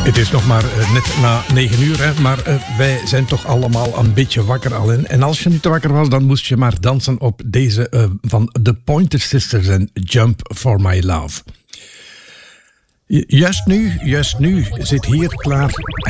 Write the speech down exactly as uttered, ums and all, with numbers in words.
Het is nog maar uh, net na negen uur, hè, maar uh, wij zijn toch allemaal een beetje wakker al. En, en als je niet wakker was, dan moest je maar dansen op deze uh, van The Pointer Sisters en Jump for My Love. Juist nu, juist nu zit hier klaar